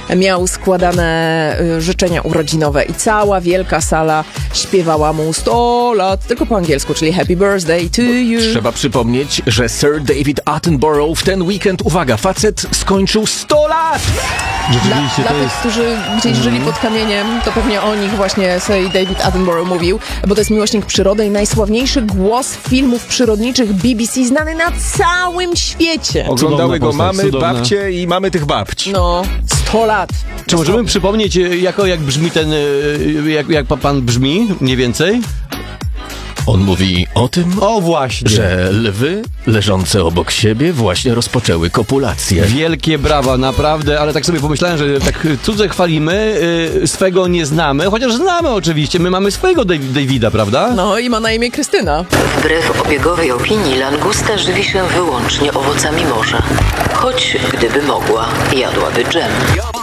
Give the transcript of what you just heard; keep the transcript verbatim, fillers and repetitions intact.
miał składane y, życzenia urodzinowe i cała wielka sala śpiewała mu sto lat, tylko po angielsku, czyli Happy Birthday to you. Trzeba przypomnieć, że Sir David Attenborough w ten weekend, uwaga, facet skończył sto lat! Dla, Rzeczywiście dla to tych, jest... którzy gdzieś żyli pod kamieniem, to pewnie o nich właśnie Sir David Attenborough mówił, bo to jest miłośnik przyrody i najsławniejszy głos filmów przyrodniczych B B C, znany na całym świecie. Oglądały go postać, mamy, cudowna. babcie i mamy tych babci. No, sto lat. Czy możemy przypomnieć, e, jako, jak brzmi ten, e, jak, jak pan brzmi, mniej więcej? On mówi o tym, O właśnie. że lwy leżące obok siebie właśnie rozpoczęły kopulację. Wielkie brawa, naprawdę, ale tak sobie pomyślałem, że tak cudze chwalimy, y, swego nie znamy, chociaż znamy oczywiście, my mamy swojego Dav- Davida, prawda? No i ma na imię Krystyna. Wbrew obiegowej opinii langusta żywi się wyłącznie owocami morza. Choć gdyby mogła, jadłaby dżem.